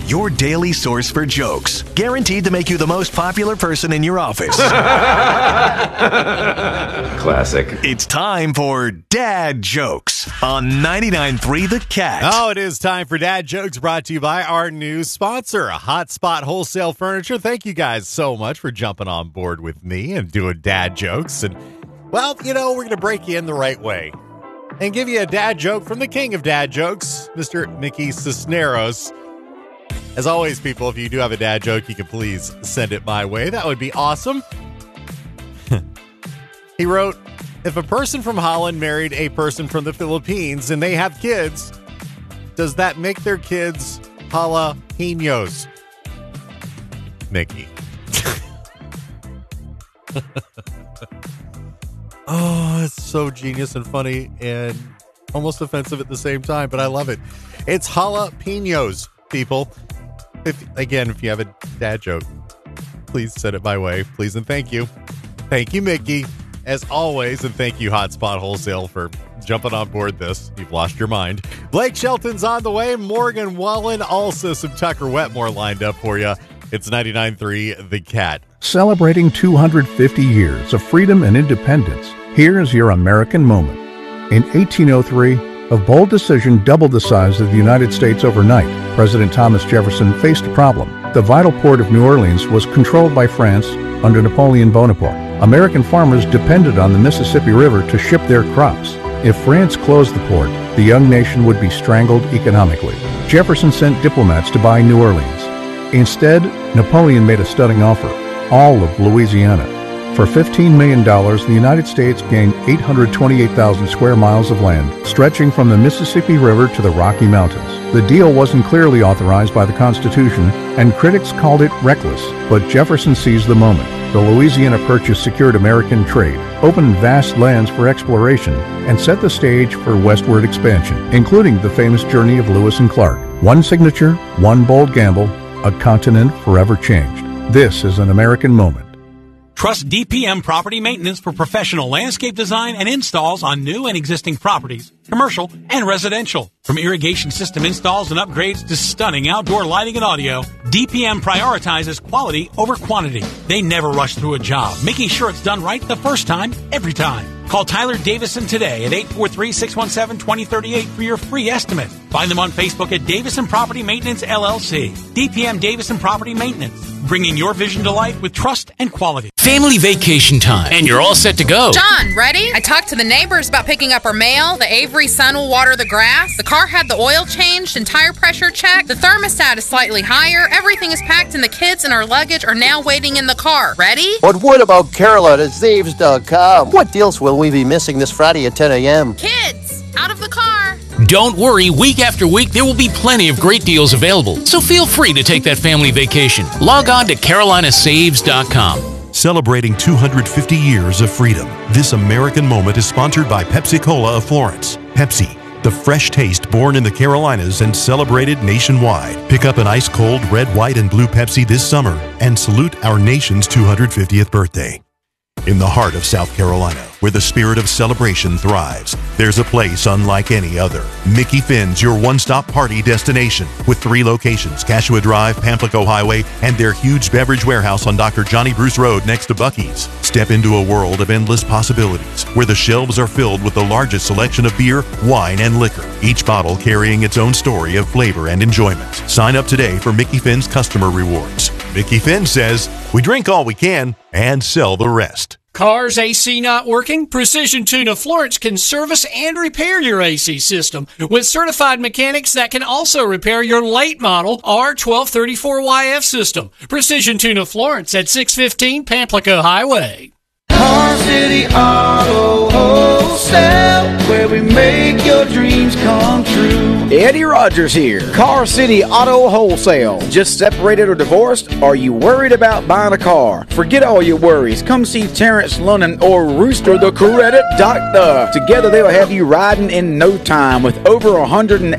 your daily source for jokes. Guaranteed to make you the most popular person in your office. Classic. It's time for Dad Jokes on 99.3 The Cat. Oh, it is time for Dad Jokes, brought to you by our new sponsor, Hotspot Wholesale Furniture. Thank you guys so much for jumping on board with me and doing Dad Jokes. And, well, we're going to break you in the right way and give you a dad joke from the king of dad jokes, Mr. Mickey Cisneros. As always, people, if you do have a dad joke, you can please send it my way. That would be awesome. He wrote, if a person from Holland married a person from the Philippines and they have kids, does that make their kids jalapenos? Mickey. Oh, it's so genius and funny and almost offensive at the same time, but I love it. It's jalapenos, people. If you have a dad joke, please send it my way. Please and thank you. Thank you, Mickey, as always, and thank you, Hotspot Wholesale, for jumping on board this. You've lost your mind. Blake Shelton's on the way. Morgan Wallen, also some Tucker Wetmore lined up for you. It's 99.3 The Cat. Celebrating 250 years of freedom and independence, here's your American moment. In 1803, a bold decision doubled the size of the United States overnight. President Thomas Jefferson faced a problem. The vital port of New Orleans was controlled by France under Napoleon Bonaparte. American farmers depended on the Mississippi River to ship their crops. If France closed the port, the young nation would be strangled economically. Jefferson sent diplomats to buy New Orleans. Instead, Napoleon made a stunning offer, all of Louisiana. For $15 million, the United States gained 828,000 square miles of land, stretching from the Mississippi River to the Rocky Mountains. The deal wasn't clearly authorized by the Constitution, and critics called it reckless, but Jefferson seized the moment. The Louisiana Purchase secured American trade, opened vast lands for exploration, and set the stage for westward expansion, including the famous journey of Lewis and Clark. One signature, one bold gamble, a continent forever changed. This is an American moment. Trust DPM Property Maintenance for professional landscape design and installs on new and existing properties, commercial and residential. From irrigation system installs and upgrades to stunning outdoor lighting and audio, DPM prioritizes quality over quantity. They never rush through a job, making sure it's done right the first time, every time. Call Tyler Davison today at 843-617-2038 for your free estimate. Find them on Facebook at Davison Property Maintenance, LLC. DPM Davison Property Maintenance, bringing your vision to life with trust and quality. Family vacation time, and you're all set to go. John, ready? I talked to the neighbors about picking up our mail. The Avery son will water the grass. The car had the oil changed and tire pressure checked. The thermostat is slightly higher. Everything is packed, and the kids and our luggage are now waiting in the car. Ready? But what about Carolyn at Zaves.com? What deals will we be missing this Friday at 10 a.m.? Kids, out of the car. Don't worry, week after week there will be plenty of great deals available, so feel free to take that family vacation. Log on to carolinasaves.com. Celebrating 250 years of freedom, this American moment is sponsored by Pepsi-Cola of Florence. Pepsi, the fresh taste born in the Carolinas and celebrated nationwide. Pick up an ice-cold red, white, and blue Pepsi this summer and salute our nation's 250th birthday. In the heart of South Carolina, where the spirit of celebration thrives, there's a place unlike any other. Mickey Finn's your one-stop party destination with 3 locations, Cashua Drive, Pamplico Highway, and their huge beverage warehouse on Dr. Johnny Bruce Road next to Buc-ee's. Step into a world of endless possibilities where the shelves are filled with the largest selection of beer, wine, and liquor, each bottle carrying its own story of flavor and enjoyment. Sign up today for Mickey Finn's customer rewards. Mickey Finn says, we drink all we can and sell the rest. Car's AC not working? Precision Tune of Florence can service and repair your AC system with certified mechanics that can also repair your late model R1234YF system. Precision Tune of Florence at 615 Pamplico Highway. Car City Auto Wholesale, where we make your dreams come true. Eddie Rogers here. Car City Auto Wholesale. Just separated or divorced? Are you worried about buying a car? Forget all your worries. Come see Terrence Lunnan or Rooster the Credit Doctor. Together they'll have you riding in no time with over 100